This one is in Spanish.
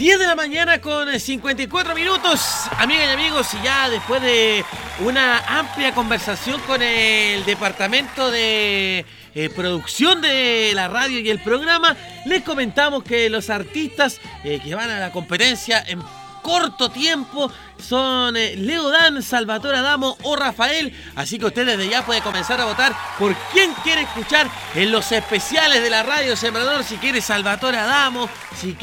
10 de la mañana con 54 minutos, amigas y amigos, y ya después de una amplia conversación con el departamento de producción de la radio y el programa, les comentamos que los artistas que van a la competencia en corto tiempo son Leo Dan, Salvatore Adamo o Rafael, así que usted desde ya puede comenzar a votar por quién quiere escuchar en los especiales de la radio Sembrador, si quiere Salvatore Adamo, si quiere